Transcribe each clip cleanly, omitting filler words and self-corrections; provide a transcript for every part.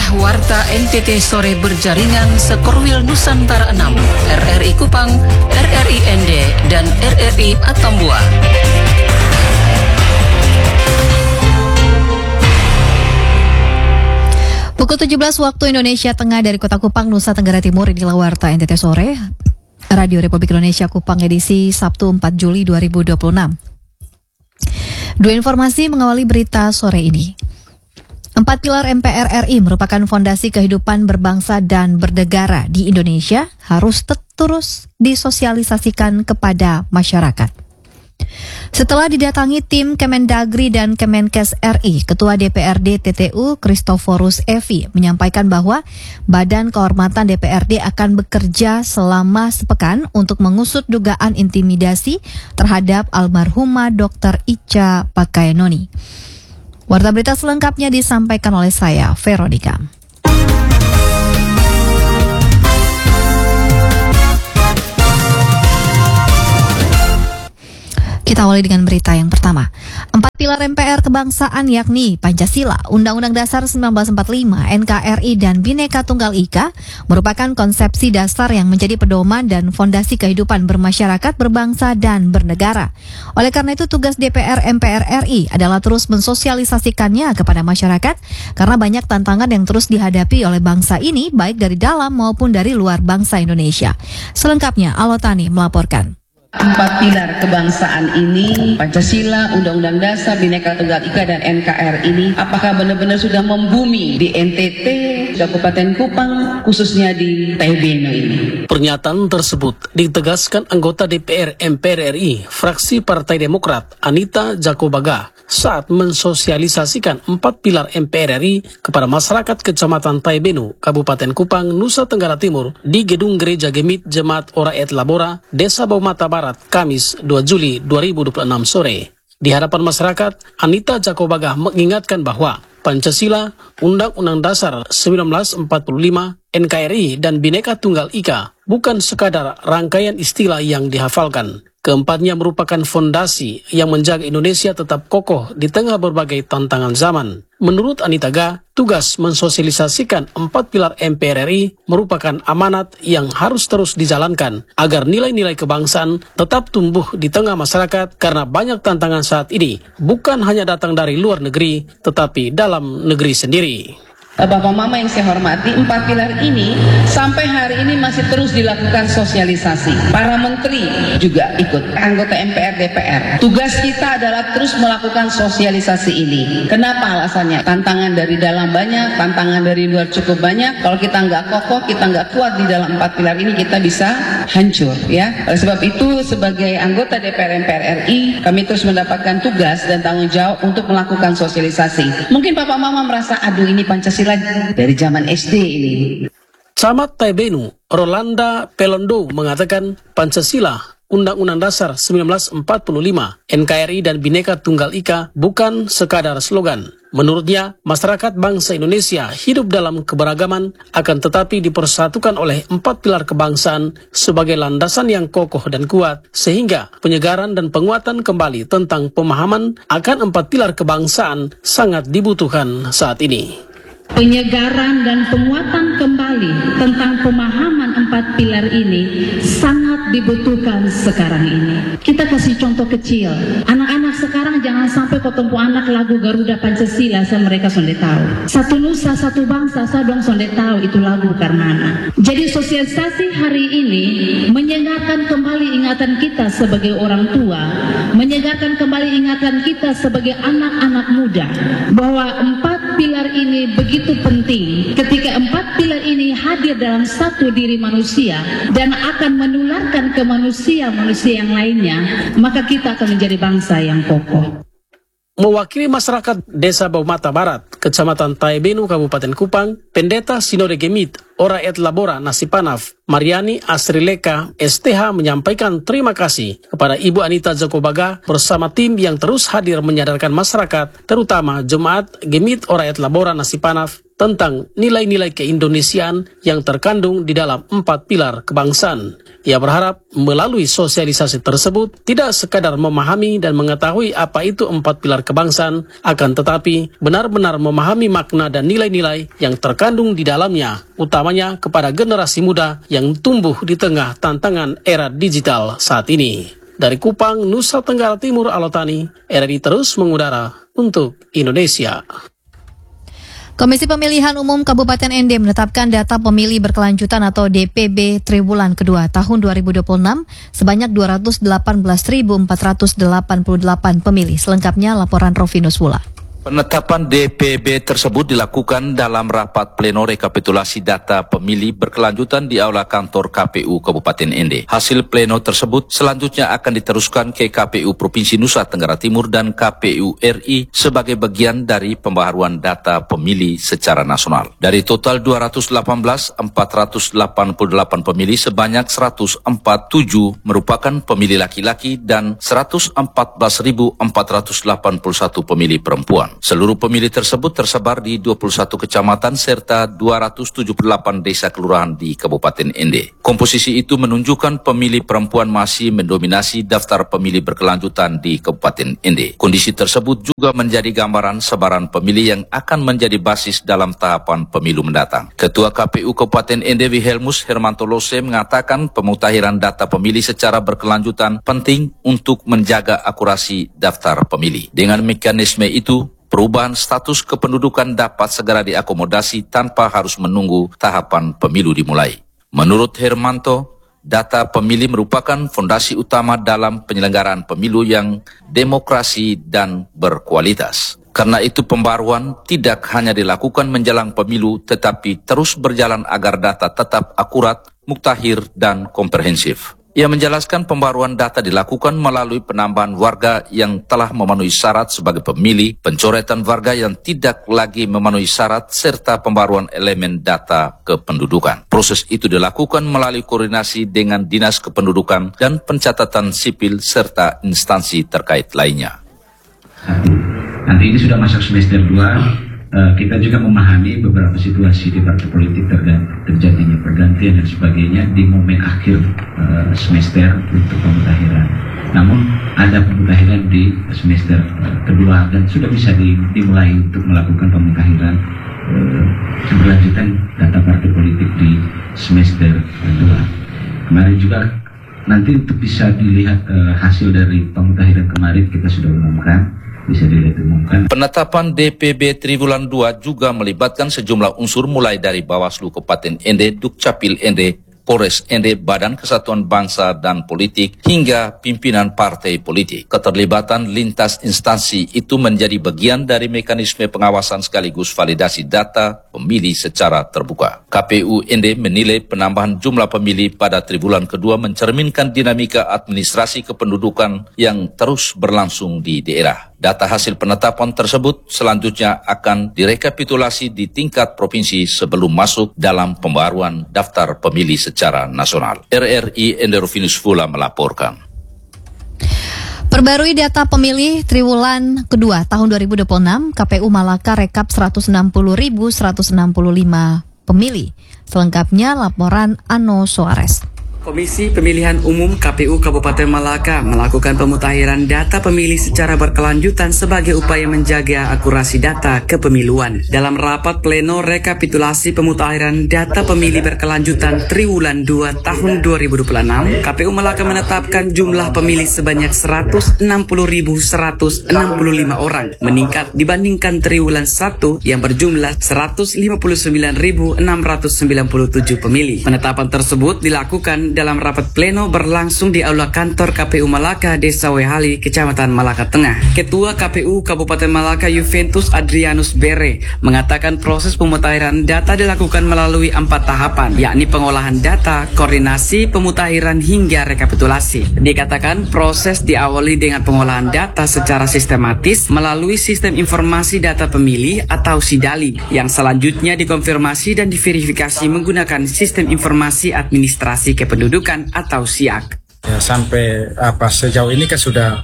Inilah Warta NTT Sore berjaringan Sekorwil Nusantara 6, RRI Kupang, RRI ND, dan RRI Atambua. Pukul 17 waktu Indonesia Tengah dari Kota Kupang, Nusa Tenggara Timur. Inilah Warta NTT Sore, Radio Republik Indonesia Kupang edisi Sabtu 4 Juli 2026. Dua informasi mengawali berita sore ini. 4 pilar MPR RI merupakan fondasi kehidupan berbangsa dan bernegara di Indonesia harus terus disosialisasikan kepada masyarakat. Setelah didatangi tim Kemendagri dan Kemenkes RI, Ketua DPRD TTU Christoforus Evi menyampaikan bahwa Badan Kehormatan DPRD akan bekerja selama sepekan untuk mengusut dugaan intimidasi terhadap almarhumah Dr. Ica Pakaenoni. Warta berita selengkapnya disampaikan oleh saya, Veronica. Kita awali dengan berita yang pertama. 4 pilar MPR kebangsaan yakni Pancasila, Undang-Undang Dasar 1945, NKRI, dan Bhinneka Tunggal Ika merupakan konsepsi dasar yang menjadi pedoman dan fondasi kehidupan bermasyarakat, berbangsa, dan bernegara. Oleh karena itu, tugas DPR MPR RI adalah terus mensosialisasikannya kepada masyarakat karena banyak tantangan yang terus dihadapi oleh bangsa ini, baik dari dalam maupun dari luar bangsa Indonesia. Selengkapnya, Alotani melaporkan. 4 pilar kebangsaan ini, Pancasila, Undang-Undang Dasar, Bhinneka Tunggal Ika, dan NKRI ini, apakah benar-benar sudah membumi di NTT, Kabupaten Kupang, khususnya di Taibeno ini? Pernyataan tersebut ditegaskan anggota DPR MPR RI, fraksi Partai Demokrat, Anita Jakobaga, saat mensosialisasikan 4 pilar MPR RI kepada masyarakat Kecamatan Taibeno, Kabupaten Kupang, Nusa Tenggara Timur, di Gedung Gereja Gemit Jemaat Oraet Labora, Desa Baumata Barat, Kamis 2 Juli 2026 sore. Di hadapan masyarakat, Anita Jakobaga mengingatkan bahwa Pancasila, Undang-Undang Dasar 1945, NKRI, dan Bhinneka Tunggal Ika bukan sekadar rangkaian istilah yang dihafalkan. Keempatnya merupakan fondasi yang menjaga Indonesia tetap kokoh di tengah berbagai tantangan zaman. Menurut Anita Ga, tugas mensosialisasikan 4 pilar MPR RI merupakan amanat yang harus terus dijalankan agar nilai-nilai kebangsaan tetap tumbuh di tengah masyarakat karena banyak tantangan saat ini bukan hanya datang dari luar negeri tetapi dalam negeri sendiri. Bapak Mama yang saya hormati, 4 pilar ini sampai hari ini masih terus dilakukan sosialisasi. Para menteri juga ikut, anggota MPR DPR. Tugas kita adalah terus melakukan sosialisasi ini. Kenapa alasannya? Tantangan dari dalam banyak, tantangan dari luar cukup banyak. Kalau kita nggak kokoh, kita nggak kuat di dalam 4 pilar ini, kita bisa hancur, ya. Oleh sebab itu, sebagai anggota DPR MPR RI, kami terus mendapatkan tugas dan tanggung jawab untuk melakukan sosialisasi. Mungkin Bapak Mama merasa, aduh ini Pancasila dari zaman SD ini. Camat Taibeno, Rolanda Pelondo mengatakan Pancasila, Undang-Undang Dasar 1945, NKRI, dan Bhinneka Tunggal Ika bukan sekadar slogan. Menurutnya, masyarakat bangsa Indonesia hidup dalam keberagaman akan tetapi dipersatukan oleh 4 pilar kebangsaan sebagai landasan yang kokoh dan kuat, sehingga penyegaran dan penguatan kembali tentang pemahaman akan 4 pilar kebangsaan sangat dibutuhkan saat ini. Penyegaran dan penguatan kembali tentang pemahaman 4 pilar ini sangat dibutuhkan sekarang ini. Kita kasih contoh kecil. Anak-anak sekarang jangan sampai ketemu anak lagu Garuda Pancasila mereka sonde tahu. Satu nusa, satu bangsa, sadong sonde tahu itu lagu karena. Jadi sosialisasi hari ini menyegarkan kembali ingatan kita sebagai orang tua, menyegarkan kembali ingatan kita sebagai anak-anak muda bahwa 4 pilar ini begitu penting. Ketika 4 pilar ini hadir dalam satu diri manusia dan akan menularkan ke manusia-manusia yang lainnya, maka kita akan menjadi bangsa yang kokoh. Mewakili masyarakat Desa Baumata Barat, Kecamatan Taibeno, Kabupaten Kupang, Pendeta Sinode Gemit, Oraet Labora Nasipanaf, Mariani Asrileka STH menyampaikan terima kasih kepada Ibu Anita Jakobaga bersama tim yang terus hadir menyadarkan masyarakat, terutama jemaat Gemit Oraet Labora Nasipanaf, tentang nilai-nilai keindonesiaan yang terkandung di dalam 4 pilar kebangsaan. Ia berharap melalui sosialisasi tersebut tidak sekadar memahami dan mengetahui apa itu 4 pilar kebangsaan, akan tetapi benar-benar memahami makna dan nilai-nilai yang terkandung di dalamnya, utamanya kepada generasi muda yang tumbuh di tengah tantangan era digital saat ini. Dari Kupang, Nusa Tenggara Timur, Alotani, RRI terus mengudara untuk Indonesia. Komisi Pemilihan Umum Kabupaten Ende menetapkan data pemilih berkelanjutan atau DPB triwulan kedua tahun 2026 sebanyak 218.488 pemilih. Selengkapnya laporan Rovinus Wula. Penetapan DPB tersebut dilakukan dalam rapat pleno rekapitulasi data pemilih berkelanjutan di Aula Kantor KPU Kabupaten Ende. Hasil pleno tersebut selanjutnya akan diteruskan ke KPU Provinsi Nusa Tenggara Timur dan KPU RI sebagai bagian dari pembaharuan data pemilih secara nasional. Dari total 218.488 pemilih, sebanyak 147 merupakan pemilih laki-laki dan 114.481 pemilih perempuan. Seluruh pemilih tersebut tersebar di 21 kecamatan serta 278 desa kelurahan di Kabupaten Ende. Komposisi itu menunjukkan pemilih perempuan masih mendominasi daftar pemilih berkelanjutan di Kabupaten Ende. Kondisi tersebut juga menjadi gambaran sebaran pemilih yang akan menjadi basis dalam tahapan pemilu mendatang. Ketua KPU Kabupaten Ende Wilhelmus Hermanto Lose mengatakan pemutahiran data pemilih secara berkelanjutan penting untuk menjaga akurasi daftar pemilih. Dengan mekanisme itu, perubahan status kependudukan dapat segera diakomodasi tanpa harus menunggu tahapan pemilu dimulai. Menurut Hermanto, data pemilih merupakan fondasi utama dalam penyelenggaraan pemilu yang demokrasi dan berkualitas. Karena itu pembaruan tidak hanya dilakukan menjelang pemilu, tetapi terus berjalan agar data tetap akurat, muktahir, dan komprehensif. Ia menjelaskan pembaruan data dilakukan melalui penambahan warga yang telah memenuhi syarat sebagai pemilih, pencoretan warga yang tidak lagi memenuhi syarat, serta pembaruan elemen data kependudukan. Proses itu dilakukan melalui koordinasi dengan Dinas Kependudukan dan Pencatatan Sipil serta instansi terkait lainnya. Nanti ini sudah masuk semester 2. Kita juga memahami beberapa situasi di partai politik terjadinya pergantian dan sebagainya di momen akhir semester untuk pemutahiran. Namun ada pemutahiran di semester kedua dan sudah bisa dimulai untuk melakukan pemutahiran keberlanjutan data partai politik di semester kedua. Kemarin juga nanti untuk bisa dilihat hasil dari pemutahiran kemarin kita sudah umumkan. Penetapan DPB Triwulan 2 juga melibatkan sejumlah unsur mulai dari Bawaslu Kabupaten Ende, Dukcapil Ende, Polres Ende, Badan Kesatuan Bangsa dan Politik, hingga pimpinan partai politik. Keterlibatan lintas instansi itu menjadi bagian dari mekanisme pengawasan sekaligus validasi data pemilih secara terbuka. KPU Ende menilai penambahan jumlah pemilih pada triwulan kedua mencerminkan dinamika administrasi kependudukan yang terus berlangsung di daerah. Data hasil penetapan tersebut selanjutnya akan direkapitulasi di tingkat provinsi sebelum masuk dalam pembaruan daftar pemilih secara nasional. RRI Ende Rovinus Wula melaporkan. Perbarui data pemilih triwulan kedua tahun 2026, KPU Malaka rekap 160.165 pemilih. Selengkapnya laporan Ano Soares. Komisi Pemilihan Umum KPU Kabupaten Malaka melakukan pemutahiran data pemilih secara berkelanjutan sebagai upaya menjaga akurasi data kepemiluan. Dalam rapat pleno rekapitulasi pemutahiran data pemilih berkelanjutan triwulan 2 tahun 2026, KPU Malaka menetapkan jumlah pemilih sebanyak 160.165 orang, meningkat dibandingkan triwulan 1 yang berjumlah 159.697 pemilih. Penetapan tersebut dilakukan dalam rapat pleno berlangsung di Aula Kantor KPU Malaka, Desa Wehali, Kecamatan Malaka Tengah. Ketua KPU Kabupaten Malaka Juventus Adrianus Bere mengatakan proses pemutahiran data dilakukan melalui 4 tahapan, yakni pengolahan data, koordinasi, pemutahiran hingga rekapitulasi. Dikatakan proses diawali dengan pengolahan data secara sistematis melalui sistem informasi data pemilih atau SIDALI yang selanjutnya dikonfirmasi dan diverifikasi menggunakan sistem informasi administrasi kependudukan atau SIAK. Ya, sampai sejauh ini kan sudah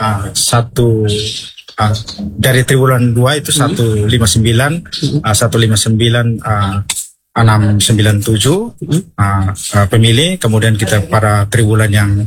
dari triwulan 2 itu 159 697 pemilih, kemudian kita pada triwulan yang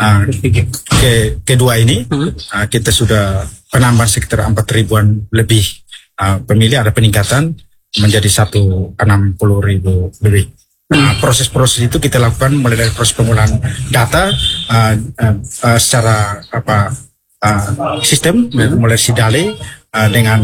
kedua ini kita sudah penambahan sekitar 4.000-an lebih pemilih, ada peningkatan menjadi 160.000 lebih. Proses-proses itu kita lakukan mulai dari proses pengolahan data secara sistem, mulai SIDALI dengan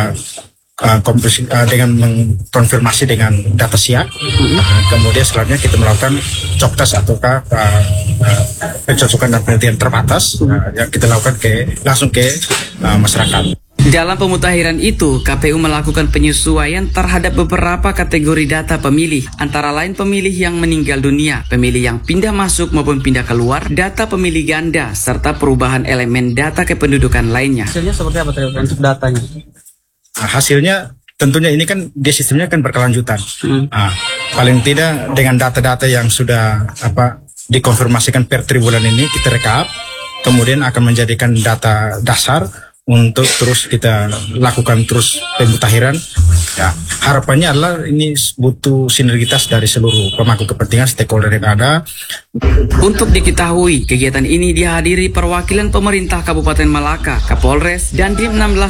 dengan mengkonfirmasi dengan data SIAK. Kemudian selanjutnya kita melakukan cok tes ataukah pencocokan dan penelitian terbatas yang kita lakukan langsung ke masyarakat. Dalam pemutahiran itu, KPU melakukan penyesuaian terhadap beberapa kategori data pemilih, antara lain pemilih yang meninggal dunia, pemilih yang pindah masuk maupun pindah keluar, data pemilih ganda, serta perubahan elemen data kependudukan lainnya. Hasilnya seperti apa untuk datanya? Hasilnya tentunya ini kan dia sistemnya kan berkelanjutan. Paling tidak dengan data-data yang sudah dikonfirmasikan per triwulan ini kita rekap, kemudian akan menjadikan data dasar untuk terus kita lakukan terus pemutahiran. Ya, harapannya adalah ini butuh sinergitas dari seluruh pemangku kepentingan stakeholder yang ada. Untuk diketahui, kegiatan ini dihadiri perwakilan pemerintah Kabupaten Malaka, Kapolres, dan Dim 16